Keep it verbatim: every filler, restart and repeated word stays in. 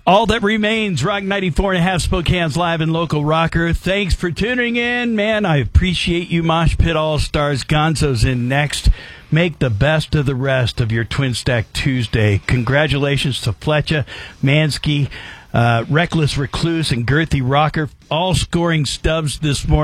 All that remains, Rock ninety-four and a half, Spokane's live and local rocker. Thanks for tuning in, man. I appreciate you, Mosh Pit All-Stars. Gonzo's in next. Make the best of the rest of your Twin Stack Tuesday. Congratulations to Fletcher, Mansky, uh, Reckless Recluse, and Girthy Rocker, all scoring stubs this morning.